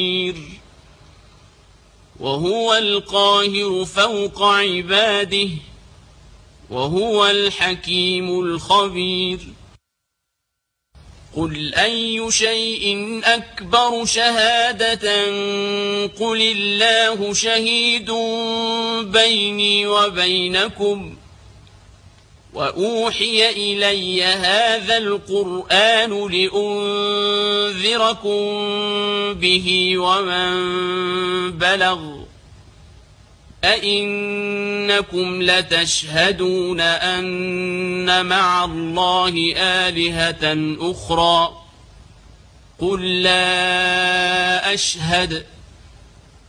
وهو القاهر فوق عباده وهو الحكيم الخبير قل أي شيء أكبر شهادة قل الله شهيد بيني وبينكم وأوحي إلي هذا القرآن لأنذركم به ومن بلغ أئنكم لتشهدون أن مع الله آلهة أخرى قل لا أشهد